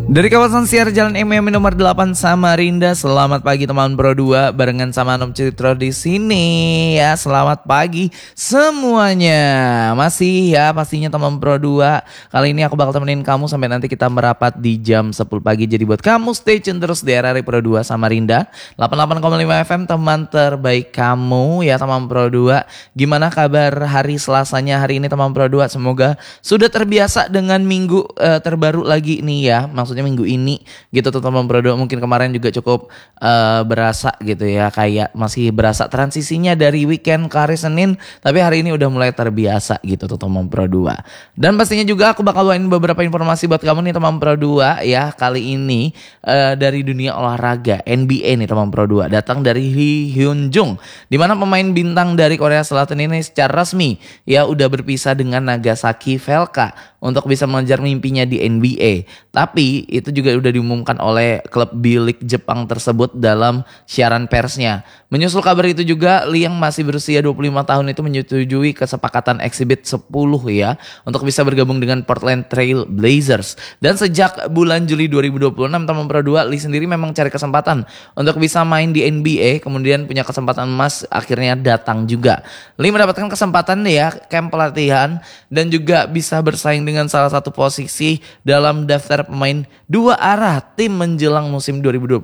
Dari kawasan siar Jalan MM nomor 8 Samarinda, selamat pagi teman Pro 2 barengan sama Nom Citro di sini ya. Selamat pagi semuanya. Masih ya pastinya teman Pro 2. Kali ini aku bakal temenin kamu sampai nanti kita merapat di jam 10 pagi. Jadi buat kamu stay tune terus di RRI Pro 2 Samarinda 88,5 FM, teman terbaik kamu ya teman Pro 2. Gimana kabar hari Selasanya hari ini teman Pro 2? Semoga sudah terbiasa dengan minggu terbaru lagi nih ya. Maksudnya minggu ini gitu teman-teman Pro 2. Mungkin kemarin juga cukup berasa gitu ya, kayak masih berasa transisinya dari weekend ke hari Senin, tapi hari ini udah mulai terbiasa gitu teman-teman Pro 2. Dan pastinya juga aku bakal bawain beberapa informasi buat kamu nih teman Pro 2 ya. Kali ini dari dunia olahraga NBA nih teman Pro 2, datang dari Lee Hyun Jung, dimana pemain bintang dari Korea Selatan ini secara resmi ya udah berpisah dengan Nagasaki Velka untuk bisa mengejar mimpinya di NBA. Tapi itu juga udah diumumkan oleh klub B-League Jepang tersebut dalam siaran persnya. Menyusul kabar itu juga, Lee yang masih berusia 25 tahun itu menyetujui kesepakatan Exhibit 10 ya untuk bisa bergabung dengan Portland Trail Blazers. Dan sejak bulan Juli 2026 teman Pro 2, Lee sendiri memang cari kesempatan untuk bisa main di NBA, kemudian punya kesempatan emas akhirnya datang juga. Lee mendapatkan kesempatan ya camp pelatihan dan juga bisa bersaing dengan salah satu posisi dalam daftar pemain dua arah tim menjelang musim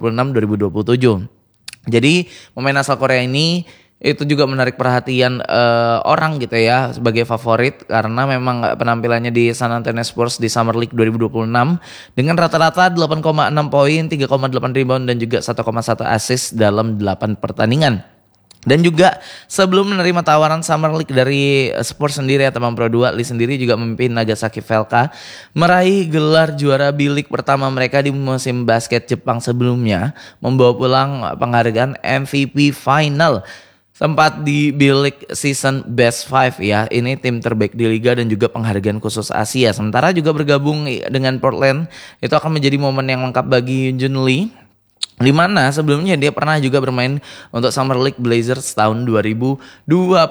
2026-2027. Jadi pemain asal Korea ini itu juga menarik perhatian orang gitu ya sebagai favorit, karena memang penampilannya di San Antonio Spurs di Summer League 2026 dengan rata-rata 8,6 poin, 3,8 rebound dan juga 1,1 assist dalam 8 pertandingan. Dan juga sebelum menerima tawaran Summer League dari Spurs sendiri ya teman Pro 2, Lee sendiri juga memimpin Nagasaki Velka meraih gelar juara B-League pertama mereka di musim basket Jepang sebelumnya, membawa pulang penghargaan MVP Final. Sempat di B-League Season Best 5 ya, ini tim terbaik di liga dan juga penghargaan khusus Asia. Sementara juga bergabung dengan Portland itu akan menjadi momen yang lengkap bagi Jun Lee, di mana sebelumnya dia pernah juga bermain untuk Summer League Blazers tahun 2024.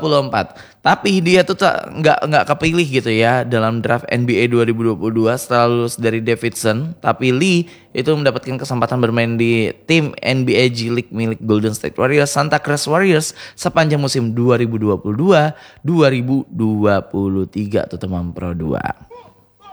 Tapi dia tuh nggak kepilih gitu ya dalam draft NBA 2022 setelah lulus dari Davidson. Tapi Lee itu mendapatkan kesempatan bermain di tim NBA G League milik Golden State Warriors, Santa Cruz Warriors sepanjang musim 2022-2023 tuh teman Pro 2.